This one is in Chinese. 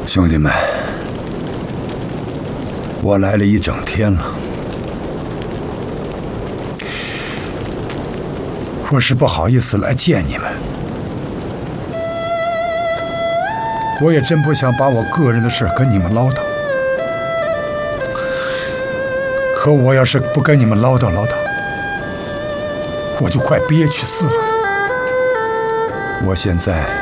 兄弟们，我来了一整天了，我是不好意思来见你们，我也真不想把我个人的事跟你们唠叨，可我要是不跟你们唠叨唠叨，我就快憋屈死了。我现在